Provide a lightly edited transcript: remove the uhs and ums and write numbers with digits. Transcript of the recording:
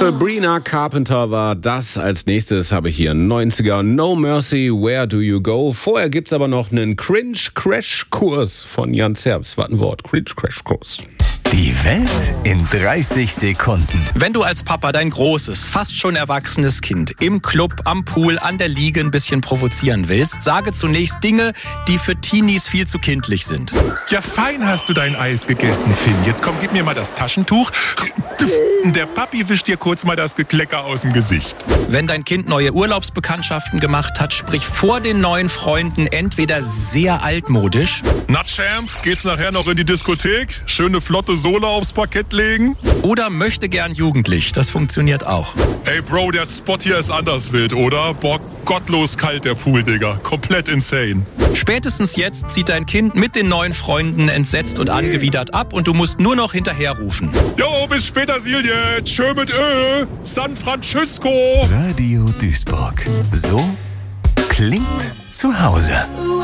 Sabrina Carpenter war das. Als nächstes habe ich hier 90er No Mercy, Where Do You Go? Vorher gibt's aber noch einen Cringe-Crash-Kurs von Jan Zerbs. Was ein Wort, Cringe-Crash-Kurs. Die Welt in 30 Sekunden. Wenn du als Papa dein großes, fast schon erwachsenes Kind im Club, am Pool, an der Liege ein bisschen provozieren willst, sage zunächst Dinge, die für Teenies viel zu kindlich sind. Ja, fein hast du dein Eis gegessen, Finn. Jetzt komm, gib mir mal das Taschentuch. Der Papi wischt dir kurz mal das Geklecker aus dem Gesicht. Wenn dein Kind neue Urlaubsbekanntschaften gemacht hat, sprich vor den neuen Freunden entweder sehr altmodisch. Na, Champ, geht's nachher noch in die Diskothek? Schöne flotte Sohle aufs Parkett legen? Oder möchte gern jugendlich, das funktioniert auch. Ey, Bro, der Spot hier ist anders wild, oder? Boah, gottlos kalt der Pool, Digga. Komplett insane. Spätestens jetzt zieht dein Kind mit den neuen Freunden entsetzt und angewidert ab und du musst nur noch hinterherrufen. Jo, bis später, Silje. Tschö mit San Francisco. Radio Duisburg. So klingt zu Hause.